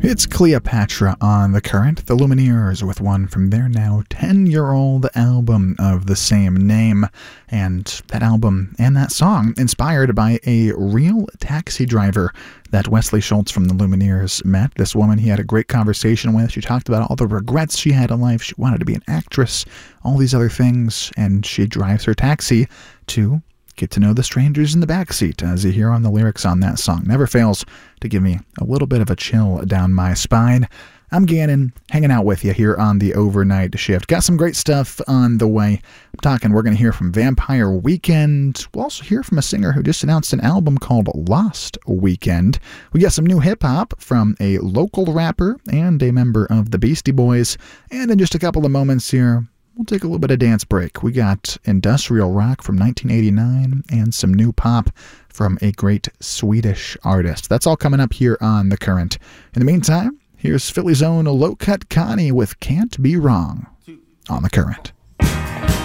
It's Cleopatra on The Current, the Lumineers, with one from their now 10-year-old album of the same name. And that album and that song inspired by a real taxi driver that Wesley Schultz from the Lumineers met. This woman he had a great conversation with. She talked about all the regrets she had in life. She wanted to be an actress, all these other things, and she drives her taxi to get to know the strangers in the backseat, as you hear on the lyrics on that song. Never fails to give me a little bit of a chill down my spine. I'm Gannon, hanging out with you here on the overnight shift. Got some great stuff on the way. We're going to hear from Vampire Weekend. We'll also hear from a singer who just announced an album called Lost Weekend. We got some new hip-hop from a local rapper and a member of the Beastie Boys. And in just a couple of moments here, we'll take a little bit of dance break. We got industrial rock from 1989 and some new pop from a great Swedish artist. That's all coming up here on The Current. In the meantime, here's Philly's own Low Cut Connie with Can't Be Wrong on The Current.